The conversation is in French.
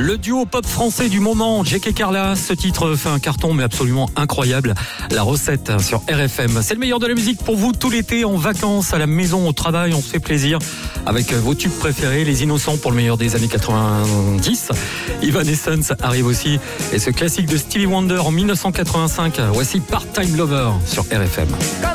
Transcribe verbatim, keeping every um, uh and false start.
Le duo pop français du moment, J K Carla, ce titre fait un carton mais absolument incroyable. La recette sur R F M, c'est le meilleur de la musique pour vous tout l'été, en vacances, à la maison, au travail, on se fait plaisir avec vos tubes préférés, les Innocents pour le meilleur des années quatre-vingt-dix. Evanescence arrive aussi et ce classique de Stevie Wonder en mille neuf cent quatre-vingt-cinq, voici Part-Time Lover sur R F M.